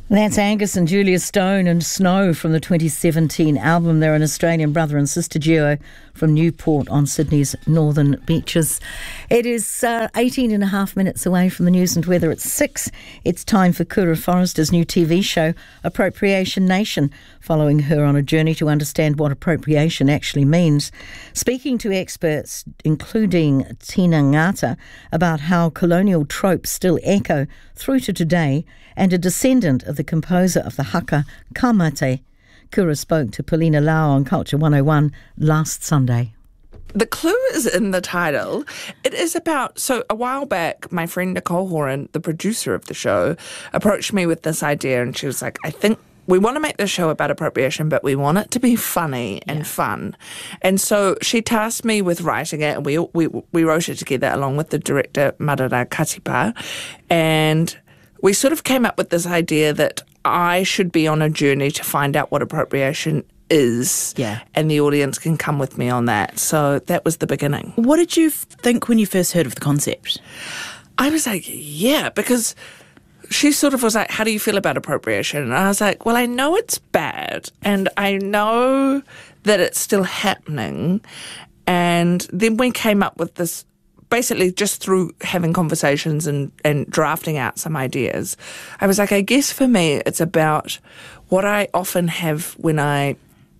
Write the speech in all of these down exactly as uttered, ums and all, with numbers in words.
That's Angus and Julia Stone and Snow from the twenty seventeen album. They're an Australian brother and sister duo from Newport on Sydney's northern beaches. It is uh, eighteen and a half minutes away from the news and weather at six. It's time for Kura Forrester's new T V show, Appropriation Nation, following her on a journey to understand what appropriation actually means. Speaking to experts, including Tina Ngata, about how colonial tropes still echo through to today, and a descendant of the composer of the haka, Ka Mate. Kura spoke to Paulina Lau on Culture one oh one last Sunday. The clue is in the title. It is about, so a while back, my friend Nicole Horan, the producer of the show, approached me with this idea, and she was like, I think we want to make the show about appropriation, but we want it to be funny and yeah. fun. And so she tasked me with writing it, and we we we wrote it together along with the director, Marara Katipa, and we sort of came up with this idea that I should be on a journey to find out what appropriation is, yeah. and the audience can come with me on that. So that was the beginning. What did you think when you first heard of the concept? I was like, yeah, because she sort of was like, how do you feel about appropriation? And I was like, well, I know it's bad, and I know that it's still happening. And then we came up with this, basically just through having conversations and, and drafting out some ideas. I was like, I guess for me, it's about what I often have when I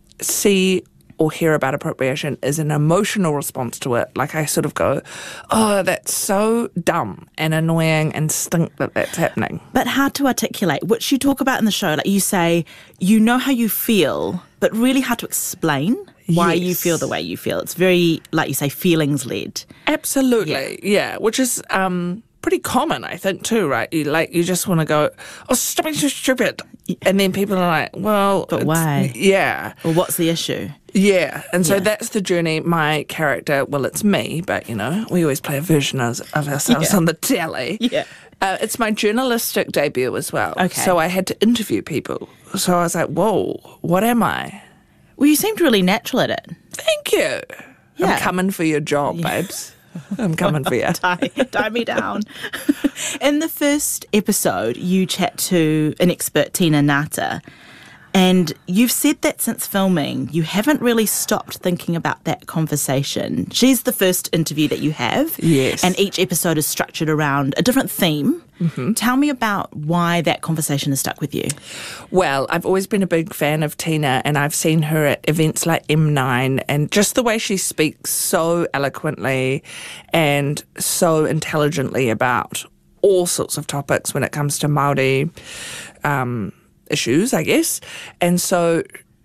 see or hear about appropriation is an emotional response to it. Like I sort of go, oh, that's so dumb and annoying and stink that that's happening. But hard to articulate, which you talk about in the show. Like you say, you know how you feel, but really hard to explain why yes. you feel the way you feel. It's very, like you say, feelings-led. Absolutely, yeah, yeah which is um, pretty common, I think, too, right? You like you just want to go, oh, stop being so stupid. And then people are like, well... But why? Yeah. Or what's the issue? Yeah, and so yeah. that's the journey. My character, well, it's me, but, you know, we always play a version of, of ourselves yeah. on the telly. Yeah. Uh, it's my journalistic debut as well. Okay. So I had to interview people. So I was like, whoa, what am I? Well, you seemed really natural at it. Thank you. Yeah. I'm coming for your job, Yeah. babes. I'm coming for you. tie, tie me down. In the first episode, you chat to an expert, Tina Ngata, and you've said that since filming, you haven't really stopped thinking about that conversation. She's the first interview that you have. Yes. And each episode is structured around a different theme. Mm-hmm. Tell me about why that conversation has stuck with you. Well, I've always been a big fan of Tina, and I've seen her at events like M nine, and just the way she speaks so eloquently and so intelligently about all sorts of topics when it comes to Māori um, issues, I guess. And so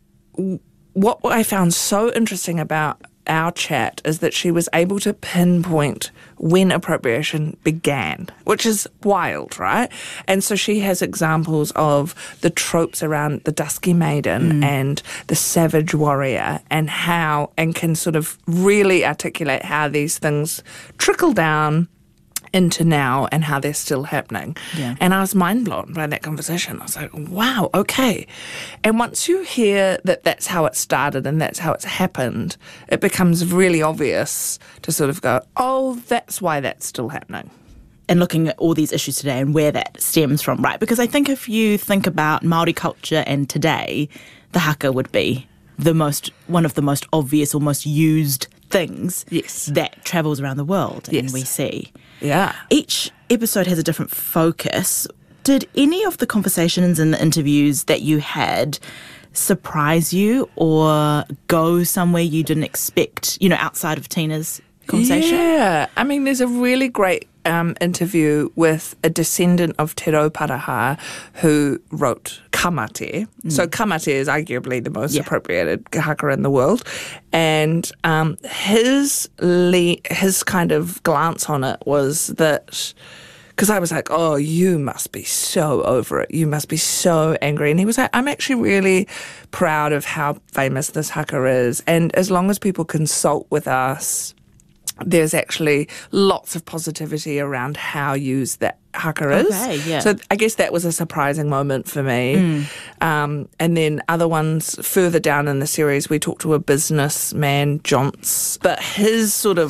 what I found so interesting about our chat is that she was able to pinpoint when appropriation began, which is wild, right? And so she has examples of the tropes around the dusky maiden mm. and the savage warrior, and how, and can sort of really articulate how these things trickle down into now and how they're still happening. Yeah. And I was mind blown by that conversation. I was like, wow, okay. And once you hear that that's how it started and that's how it's happened, it becomes really obvious to sort of go, oh, that's why that's still happening. And looking at all these issues today and where that stems from, right? Because I think if you think about Māori culture and today, the haka would be the most, one of the most obvious or most used things yes. that travels around the world yes. and we see. Yeah. Each episode has a different focus. Did any of the conversations and the interviews that you had surprise you or go somewhere you didn't expect, you know, outside of Tina's conversation? Yeah. I mean, there's a really great um, interview with a descendant of Te Rauparaha who wrote Ka Mate. Mm. So Ka Mate is arguably the most yeah. appropriated haka in the world. And um, his le- his kind of glance on it was that, because I was like, oh, you must be so over it. You must be so angry. And he was like, I'm actually really proud of how famous this haka is. And as long as people consult with us, there's actually lots of positivity around how used that haka is. Okay, yeah. So I guess that was a surprising moment for me. Mm. Um, and then other ones further down in the series, we talked to a businessman, Johns, but his sort of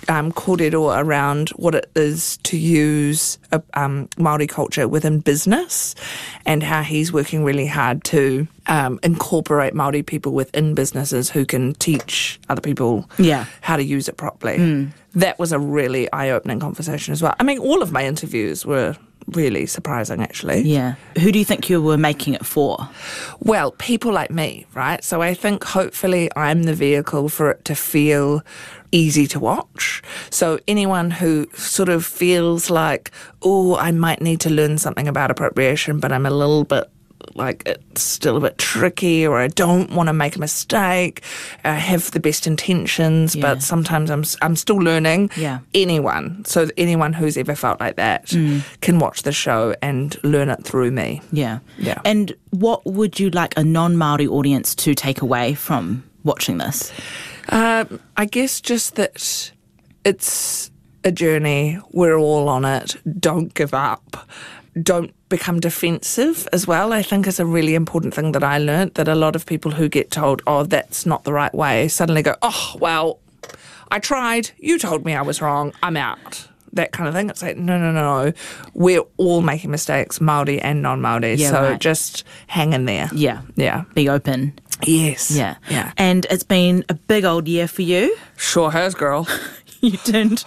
um, kōrero around what it is to use a, um, Māori culture within business, and how he's working really hard to um, incorporate Māori people within businesses who can teach other people Yeah. how to use it properly. That was a really eye-opening conversation as well. I mean, all of my interviews were really surprising, actually. Yeah. Who do you think you were making it for? Well, people like me, right? So I think hopefully I'm the vehicle for it to feel easy to watch. So anyone who sort of feels like, oh, I might need to learn something about appropriation, but I'm a little bit like it's still a bit tricky, or I don't want to make a mistake, I have the best intentions, Yeah. but sometimes I'm I'm still learning. Yeah. Anyone, so anyone who's ever felt like that can watch the show and learn it through me. Yeah. Yeah. And what would you like a non-Māori audience to take away from watching this? Um, I guess just that it's a journey. We're all on it. Don't give up. Don't become defensive as well. I think is a really important thing that I learnt, that a lot of people who get told, oh, that's not the right way, suddenly go, oh, well, I tried. You told me I was wrong. I'm out. That kind of thing. It's like, no, no, no. We're all making mistakes, Māori and non-Māori. Yeah, so right. just hang in there. Yeah. Yeah. Be open. Yes. Yeah. Yeah. And it's been a big old year for you. Sure has, girl. You turned...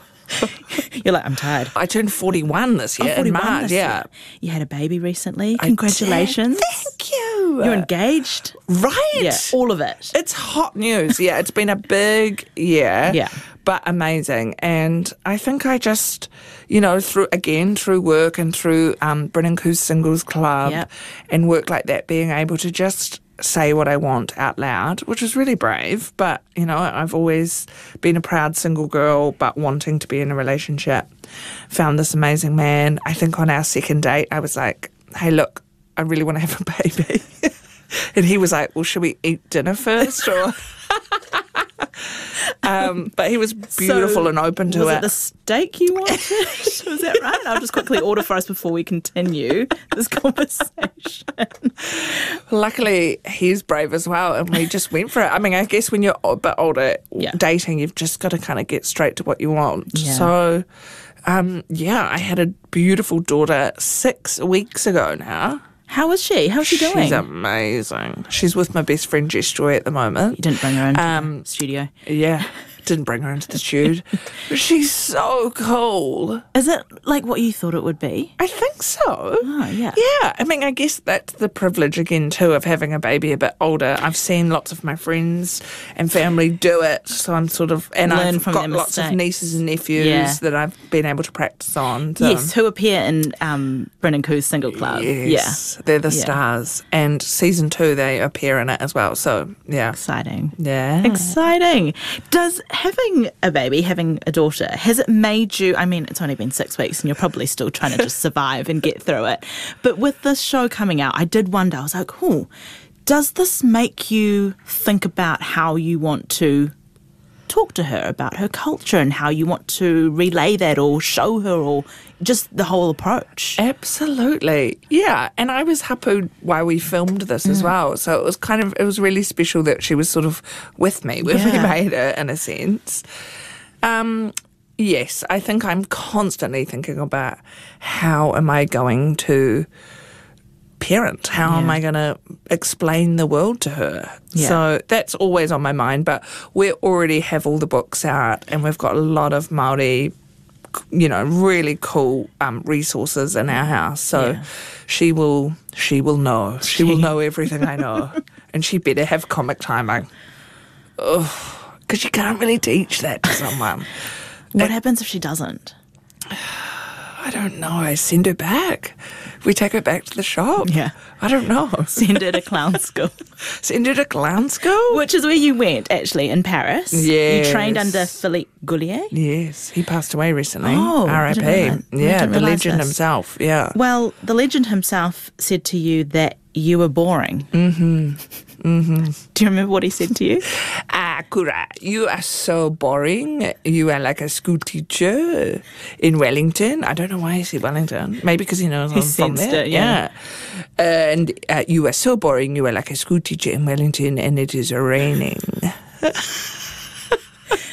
You're like, I'm tired. I turned forty-one this year Oh, in forty-one March. this Yeah. year. You had a baby recently. I Congratulations. did. Thank you. You're engaged. Right. Yeah, all of it. It's hot news. Yeah, it's been a big year. Yeah. But amazing. And I think I just, you know, through, again, through work and through um, Brennan Koo's Singles Club Yep. and work like that, being able to just say what I want out loud, which is really brave. But, you know, I've always been a proud single girl, but wanting to be in a relationship. Found this amazing man. I think on our second date, I was like, hey, look, I really want to have a baby. And he was like, well, should we eat dinner first? Or um, but he was beautiful So, and open to was it. it the steak you wanted? Was that right? I'll just quickly order for us before we continue this conversation. Luckily, he's brave as well, and we just went for it. I mean, I guess when you're a bit older, Yeah. dating, you've just got to kind of get straight to what you want. Yeah. So, um, yeah, I had a beautiful daughter six weeks ago now. How is she? How's she doing? She's amazing. She's with my best friend Jess Joy at the moment. You didn't bring her into Um, the studio. Yeah, didn't bring her into the studio. She's so cool. Is it like what you thought it would be? I think so. Oh, yeah. Yeah, I mean, I guess that's the privilege again too of having a baby a bit older. I've seen lots of my friends and family do it, so I'm sort of and Learn I've from got their lots of mistakes. nieces and nephews Yeah. that I've been able to practice on. So. Yes, who appear in um, Brennan Koo's Single Club. Yes, they're the Yeah. stars, and season two they appear in it as well. So yeah, Exciting. yeah. Exciting. Does having a baby, having a daughter, has it made you, I mean, it's only been six weeks and you're probably still trying to just survive and get through it. But with this show coming out, I did wonder, I was like, oh, does this make you think about how you want to talk to her about her culture and how you want to relay that or show her or just the whole approach? Absolutely. Yeah. And I was happy while we filmed this as well. So it was kind of, it was really special that she was sort of with me when we Yeah. made it, in a sense. Um, yes, I think I'm constantly thinking about how am I going to parent? How am Yeah. I going to explain the world to her? Yeah. So that's always on my mind. But we already have all the books out and we've got a lot of Māori, you know, really cool um, resources in our house. So Yeah. she will she will know. She will know everything I know. And she better have comic timing. Because you can't really teach that to someone. What happens if she doesn't? I don't know. I send her back. We take her back to the shop. Yeah. I don't know. Send her to clown school. Send her to clown school? Which is where you went, actually, in Paris. Yes. You trained under Philippe Goulier. Yes. He passed away recently. Oh, I R I P. didn't know that. I Yeah, didn't the realise legend this. himself. Yeah. Well, the legend himself said to you that you were boring. Mm-hmm. Mm-hmm. Do you remember what he said to you? Ah, Kura, you are so boring. You are like a school teacher in Wellington. I don't know why he said Wellington. Maybe because he knows He I'm from sensed there. it, yeah. And uh, you are so boring. You are like a school teacher in Wellington, and it is raining.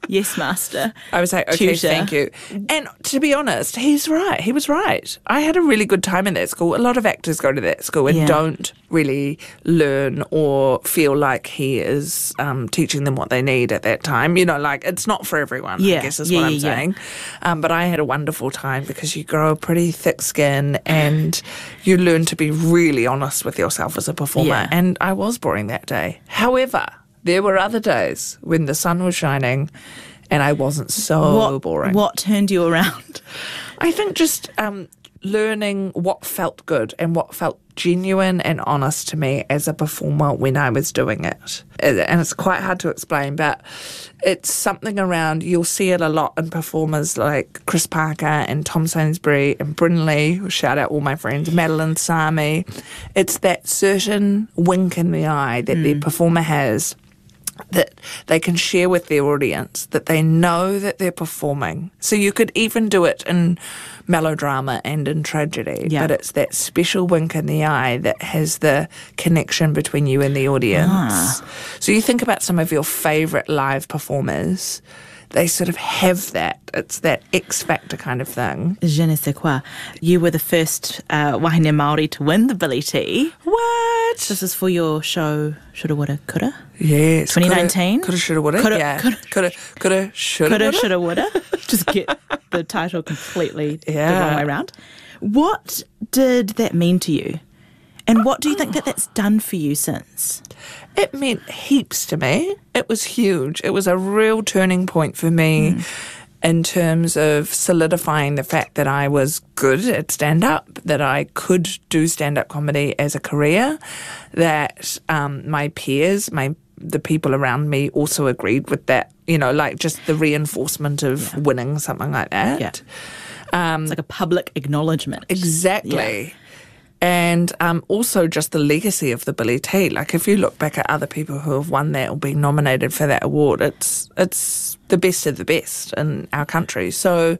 Yes, master. I was like, okay, Tutor. thank you. And to be honest, he's right. He was right. I had a really good time in that school. A lot of actors go to that school and Yeah. don't really learn or feel like he is um, teaching them what they need at that time. You know, like it's not for everyone, Yeah. I guess is Yeah, what I'm yeah, yeah. saying. Um, but I had a wonderful time because you grow a pretty thick skin and you learn to be really honest with yourself as a performer. Yeah. And I was boring that day. However, there were other days when the sun was shining and I wasn't so What, boring. what turned you around? I think just um, learning what felt good and what felt genuine and honest to me as a performer when I was doing it. And it's quite hard to explain, but it's something around, you'll see it a lot in performers like Chris Parker and Tom Sainsbury and Bryn Lee, shout out all my friends, Madeline Sami. It's that certain wink in the eye that mm. the performer has that they can share with their audience, that they know that they're performing. So you could even do it in melodrama and in tragedy, Yeah. but it's that special wink in the eye that has the connection between you and the audience. Ah. So you think about some of your favourite live performers, they sort of have that. It's that X Factor kind of thing. Je ne sais quoi. You were the first uh, wahine Māori to win the Billy T. What? This is for your show Shoulda Woulda Coulda. Yes. twenty nineteen? Coulda, shoulda, woulda. Coulda, Yeah. coulda. Coulda, coulda, shoulda, Coulda, woulda. shoulda, woulda. Just get the title completely Yeah. the wrong way around. What did that mean to you? And what do you think that that's done for you since? It meant heaps to me. It was huge. It was a real turning point for me mm. in terms of solidifying the fact that I was good at stand-up, that I could do stand-up comedy as a career, that um, my peers, my the people around me also agreed with that, you know, like just the reinforcement of yeah. winning something like that. Yeah. Um, it's like a public acknowledgement. Exactly. Yeah. And um, also just the legacy of the Billy T. Like if you look back at other people who have won that or been nominated for that award, it's it's the best of the best in our country. So,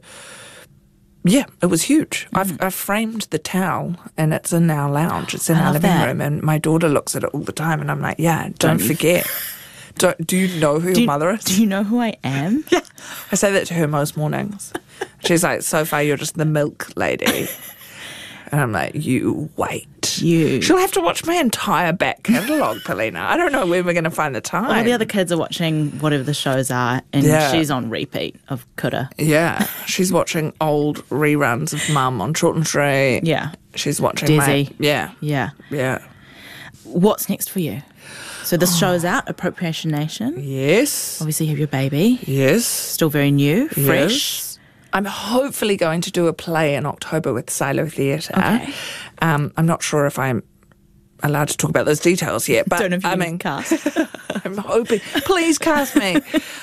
yeah, it was huge. Mm. I've, I've framed the towel and it's in our lounge. It's in I our love living that. room and my daughter looks at it all the time and I'm like, yeah, don't, don't forget. Don't, do you know who do your you, mother is? Do you know who I am? Yeah. I say that to her most mornings. She's like, so far you're just the milk lady. And I'm like, you wait. You. She'll have to watch my entire back catalogue, Polina. I don't know when we're going to find the time. All the other kids are watching whatever the shows are, and Yeah. she's on repeat of Coulda. Yeah. She's watching old reruns of Mum on Chorlton Street. Yeah. She's watching Desi. my... Yeah. Yeah. Yeah. What's next for you? So this show's out, Appropriation Nation. Yes. Obviously you have your baby. Yes. Still very new, fresh. Yes. I'm hopefully going to do a play in October with Silo Theatre. Okay. Um, I'm not sure if I'm allowed to talk about those details yet, but Don't know if you I can mean, cast. I'm hoping. Please cast me.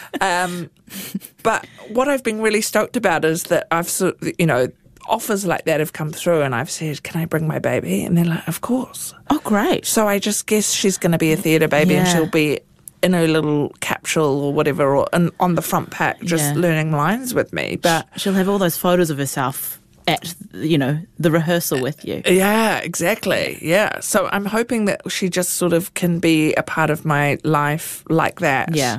Um, but what I've been really stoked about is that I've sort of, you know, offers like that have come through and I've said, can I bring my baby? And they're like, of course. Oh, great. So I just guess she's going to be a theatre baby Yeah. and she'll be in a little capsule or whatever, or in, on the front pack, just Yeah. learning lines with me. But She'll have all those photos of herself at, you know, the rehearsal with you. yeah, exactly. Yeah. So I'm hoping that she just sort of can be a part of my life like that. Yeah.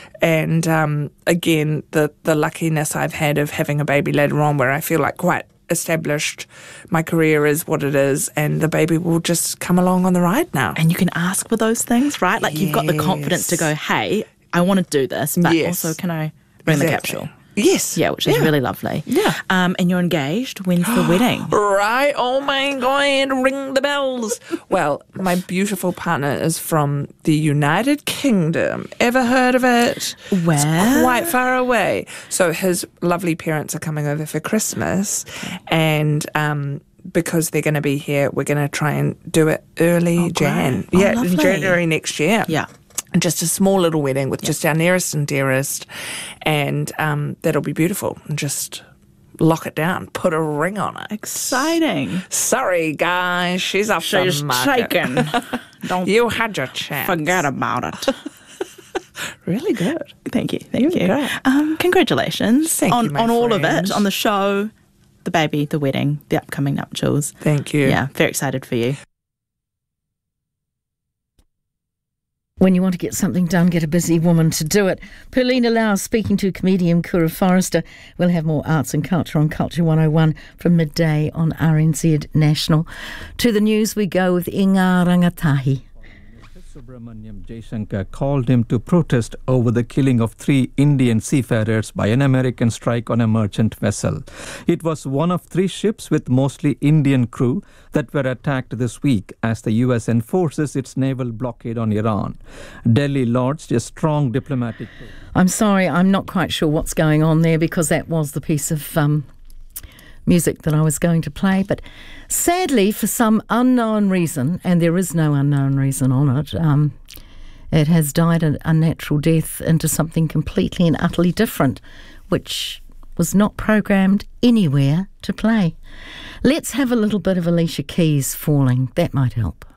And um, again, the, the luckiness I've had of having a baby later on where I feel like quite established, my career is what it is, and the baby will just come along on the ride now. And you can ask for those things, right? Like you've got the confidence to go, hey, I want to do this, but Yes. also can I bring Exactly. the capsule? Yes. Yeah, which is Yeah. really lovely. Yeah. Um, and you're engaged. When's the wedding? Right. Oh my God. Ring the bells. Well, my beautiful partner is from the United Kingdom. Ever heard of it? Where? It's quite far away. So his lovely parents are coming over for Christmas. And um, because they're going to be here, we're going to try and do it early Oh, Jan. great. Oh, yeah, in lovely. January next year. Yeah. Just a small little wedding with just our nearest and dearest, and um, that'll be beautiful. And just lock it down, put a ring on it. Exciting. Sorry, guys, she's off She's the market. taken. Don't You had your chance. forget about it. Really good. Thank you. Thank you. great. Um, congratulations Thank on, you, my on all of friend. it, on the show, the baby, the wedding, the upcoming nuptials. Thank you. Yeah, very excited for you. When you want to get something done, get a busy woman to do it. Perlina Lau speaking to comedian Kura Forrester. We'll have more arts and culture on Culture one oh one from midday on R N Z National. To the news we go with Inga Rangatahi. Subramaniam Jaishankar called him to protest over the killing of three Indian seafarers by an American strike on a merchant vessel. It was one of three ships with mostly Indian crew that were attacked this week as the U S enforces its naval blockade on Iran. Delhi lodged a strong diplomatic... I'm sorry, I'm not quite sure what's going on there because that was the piece of... Um music that I was going to play, but sadly for some unknown reason, and there is no unknown reason on it, um, it has died an unnatural death into something completely and utterly different, which was not programmed anywhere to play. Let's have a little bit of Alicia Keys Falling. That might help.